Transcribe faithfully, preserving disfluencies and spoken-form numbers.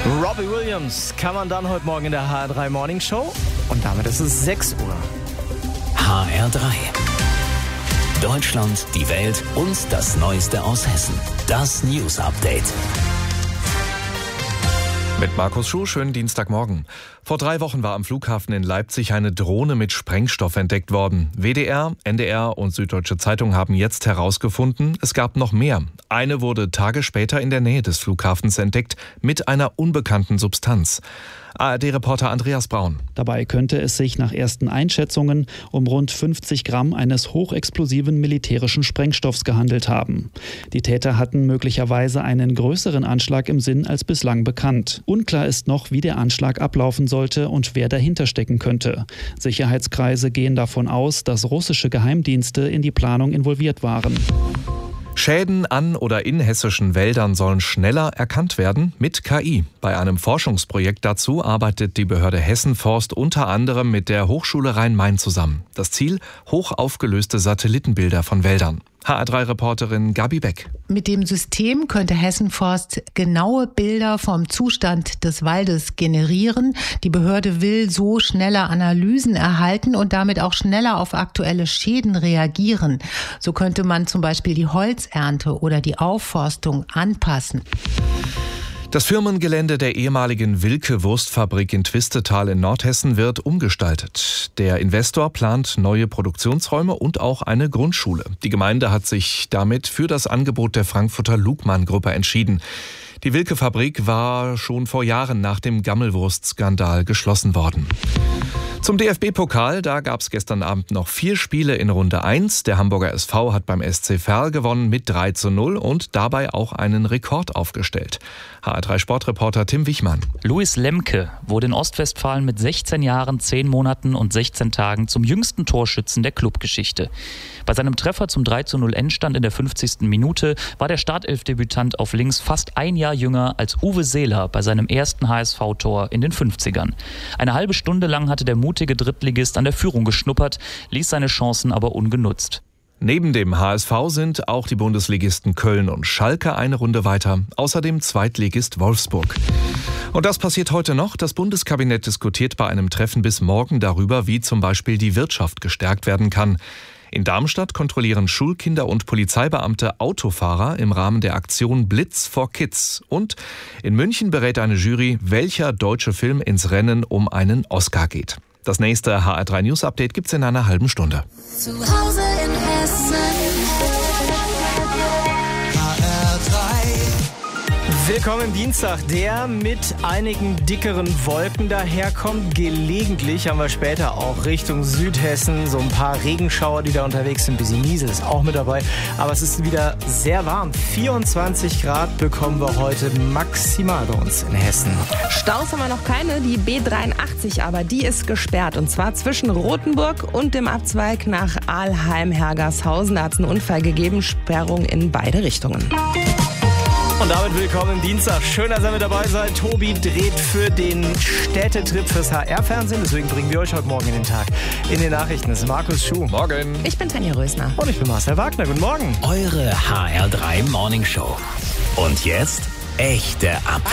Robbie Williams kann man dann heute Morgen in der H R drei Morning Show. Und damit ist es sechs Uhr. H R drei. Deutschland, die Welt und das Neueste aus Hessen. Das News Update. Mit Markus Schuh, schönen Dienstagmorgen. Vor drei Wochen war am Flughafen in Leipzig eine Drohne mit Sprengstoff entdeckt worden. W D R, N D R und Süddeutsche Zeitung haben jetzt herausgefunden, es gab noch mehr. Eine wurde Tage später in der Nähe des Flughafens entdeckt mit einer unbekannten Substanz. A R D-Reporter Andreas Braun. Dabei könnte es sich nach ersten Einschätzungen um rund fünfzig Gramm eines hochexplosiven militärischen Sprengstoffs gehandelt haben. Die Täter hatten möglicherweise einen größeren Anschlag im Sinn als bislang bekannt. Unklar ist noch, wie der Anschlag ablaufen sollte und wer dahinter stecken könnte. Sicherheitskreise gehen davon aus, dass russische Geheimdienste in die Planung involviert waren. Schäden an oder in hessischen Wäldern sollen schneller erkannt werden mit K I. Bei einem Forschungsprojekt dazu arbeitet die Behörde Hessen-Forst unter anderem mit der Hochschule Rhein-Main zusammen. Das Ziel: hochaufgelöste Satellitenbilder von Wäldern. H R drei-Reporterin Gabi Beck. Mit dem System könnte Hessen-Forst genaue Bilder vom Zustand des Waldes generieren. Die Behörde will so schneller Analysen erhalten und damit auch schneller auf aktuelle Schäden reagieren. So könnte man zum Beispiel die Holzernte oder die Aufforstung anpassen. Das Firmengelände der ehemaligen Wilke-Wurstfabrik in Twistetal in Nordhessen wird umgestaltet. Der Investor plant neue Produktionsräume und auch eine Grundschule. Die Gemeinde hat sich damit für das Angebot der Frankfurter Lugmann-Gruppe entschieden. Die Wilke-Fabrik war schon vor Jahren nach dem Gammelwurst-Skandal geschlossen worden. Zum D F B-Pokal, da gab es gestern Abend noch vier Spiele in Runde eins. Der Hamburger S V hat beim S C Verl gewonnen mit drei zu null und dabei auch einen Rekord aufgestellt. H R drei-Sportreporter Tim Wichmann. Luis Lemke wurde in Ostwestfalen mit sechzehn Jahren, zehn Monaten und sechzehn Tagen zum jüngsten Torschützen der Clubgeschichte. Bei seinem Treffer zum drei zu null Endstand in der fünfzigsten Minute war der Startelfdebütant auf links fast ein Jahr jünger als Uwe Seeler bei seinem ersten H S V-Tor in den fünfzigern. Eine halbe Stunde lang hatte der mutige Drittligist an der Führung geschnuppert, ließ seine Chancen aber ungenutzt. Neben dem H S V sind auch die Bundesligisten Köln und Schalke eine Runde weiter, außerdem Zweitligist Wolfsburg. Und das passiert heute noch. Das Bundeskabinett diskutiert bei einem Treffen bis morgen darüber, wie zum Beispiel die Wirtschaft gestärkt werden kann. In Darmstadt kontrollieren Schulkinder und Polizeibeamte Autofahrer im Rahmen der Aktion Blitz for Kids. Und in München berät eine Jury, welcher deutsche Film ins Rennen um einen Oscar geht. Das nächste H R drei News Update gibt's in einer halben Stunde. Zu Hause in Hessen. H R drei. Willkommen Dienstag, der mit einigen dickeren Wolken daherkommt. Gelegentlich haben wir später auch Richtung Südhessen so ein paar Regenschauer, die da unterwegs sind. Ein bisschen Niesel ist auch mit dabei. Aber es ist wieder sehr warm. vierundzwanzig Grad bekommen wir heute maximal bei uns in Hessen. Staus haben wir noch keine, die B dreiundachtzig, aber die ist gesperrt. Und zwar zwischen Rothenburg und dem Abzweig nach Aalheim-Hergershausen. Da hat es einen Unfall gegeben, Sperrung in beide Richtungen. Und damit willkommen Dienstag. Schön, dass ihr mit dabei seid. Tobi dreht für den Städtetrip fürs H R-Fernsehen. Deswegen bringen wir euch heute Morgen in den Tag. In den Nachrichten ist Markus Schuh. Morgen. Ich bin Tanja Rösner. Und ich bin Marcel Wagner. Guten Morgen. Eure H R drei Morning Show. Und jetzt echte Updates.